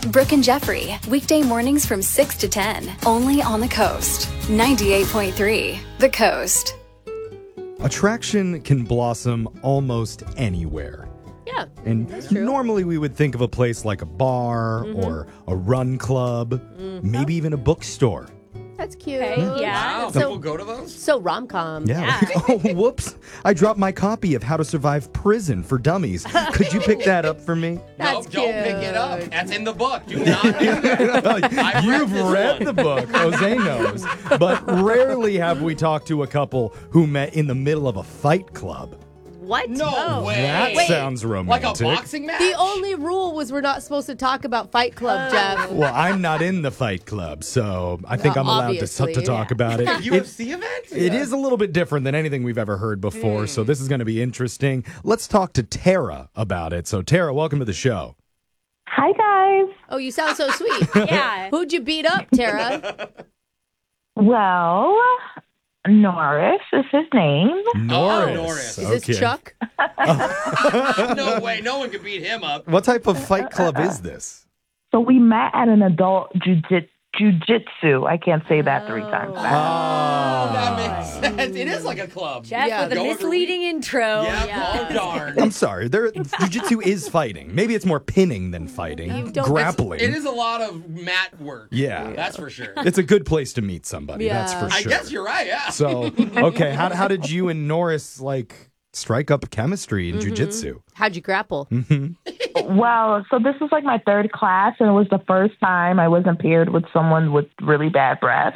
Brooke and Jeffrey, weekday mornings from 6 to 10, only on the Coast. 98.3, The Coast. Attraction can blossom almost anywhere. Yeah, And that's true. normally we would think of a place like a bar or a run club, maybe even a bookstore. That's cute. Okay, yeah. Wow, So- people go to those? So rom-com. Yeah. Oh, whoops. I dropped my copy of How to Survive Prison for Dummies. Could you pick that up for me? That's No, don't pick it up. cute. That's in the book. Do not do that. I've You've this read one. the book. Jose knows. But rarely have we talked to a couple who met in the middle of a fight club. What? No way. That sounds Like romantic. a boxing match? The only rule was we're not supposed to talk about Fight Club, Jeff. Well, I'm not in the fight club, so I think Well, I'm allowed obviously, to talk about it. UFC event? It is a little bit different than anything we've ever heard before, so this is going to be interesting. Let's talk to Tara about it. So, Tara, welcome to the show. Hi, guys. Oh, you sound so sweet. Yeah. Who'd you beat up, Tara? Well, Norris is his name. Norris. Norris. Is this Chuck? No way. No one can beat him up. What type of fight club is this? So we met at an adult jujitsu. I can't say that 3 times fast. That makes sense. It is like a club. Jeff Yeah. with a Go every misleading intro. Yeah, oh darn. I'm sorry. Jiu-jitsu is fighting. Maybe it's more pinning than fighting. don't- Grappling. It is a lot of mat work. Yeah. That's for sure. It's a good place to meet somebody. That's Yeah. for I sure. guess you're right, yeah. So, okay, how did you and Norris strike up chemistry in jiu-jitsu? How'd you grapple? Well, so this was like my 3rd class, and it was the first time I wasn't paired with someone with really bad breath.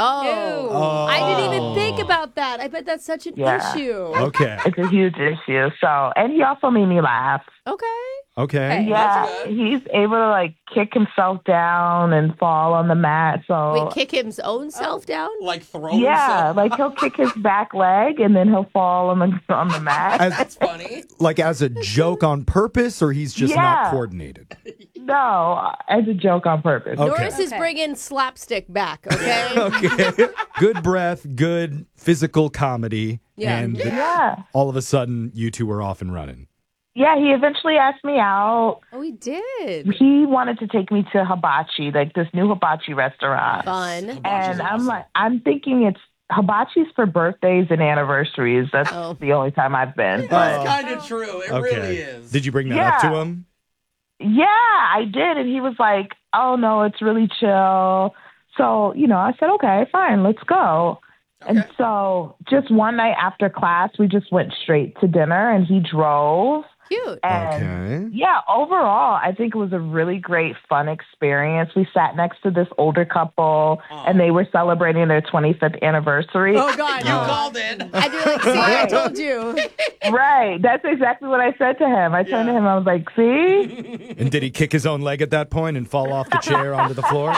Oh. I didn't even think about that. I bet that's such an Yeah. issue. Okay. It's a huge issue. So, and he also made me laugh. Okay. Okay. Yeah, That's good. he's able to kick himself down and fall on the mat. So Wait, kick his own self down? Like throw yeah, himself. he'll kick his back leg and then he'll fall on the mat. That's funny. As a joke on purpose, or he's just not Yeah. coordinated? No, as a joke on purpose. Okay. Norris is bringing slapstick back, okay? Okay. Good breath, good physical comedy. Yeah. And Yeah. all of a sudden, you two are off and running. Yeah, he eventually asked me out. Oh, he did. He wanted to take me to Hibachi, this new hibachi restaurant. Fun. And I'm thinking it's hibachi's for birthdays and anniversaries. That's Oh. the only time I've been. That's But kind of true. It Okay. really is. Did you bring that up Yeah. to him? yeah, I did. And he was like, oh, no, it's really chill. So, I said, okay, fine, let's go. And Okay. so just one night after class, we just went straight to dinner and he drove. Cute. And Okay. yeah, overall, I think it was a really great, fun experience. We sat next to this older couple, and they were celebrating their 25th anniversary. Oh, God. You called it. And you're like, see, I told you. Right. That's exactly what I said to him. I turned to him, I was like, see? And did he kick his own leg at that point and fall off the chair onto the floor?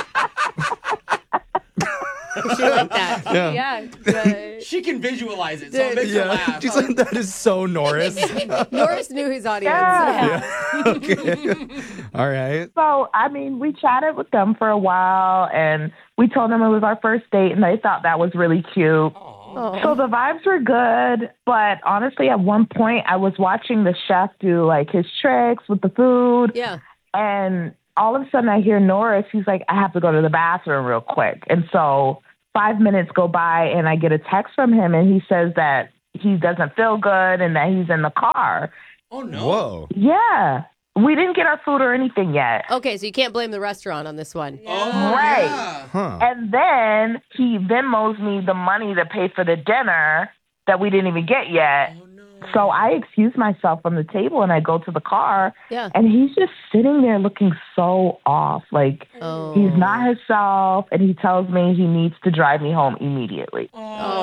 She like that. Yeah. She can visualize it, so it makes her Yeah. laugh. She's like, that is so Norris. Norris knew his audience. Yeah. Okay. All right. So, we chatted with them for a while, and we told them it was our first date, and they thought that was really cute. Oh. So the vibes were good, but honestly, at one point, I was watching the chef do, his tricks with the food. Yeah. And all of a sudden I hear Norris, he's like, I have to go to the bathroom real quick. And so 5 minutes go by and I get a text from him and he says that he doesn't feel good and that he's in the car. Oh, no. Whoa. Yeah. We didn't get our food or anything yet. Okay, so you can't blame the restaurant on this one. Oh, Right. yeah. Huh. And then he Venmos me the money to pay for the dinner that we didn't even get yet. Oh, no. So I excuse myself from the table and I go to the car. Yeah. And he's just sitting there looking so off. Oh. He's not himself. And he tells me he needs to drive me home immediately. Oh.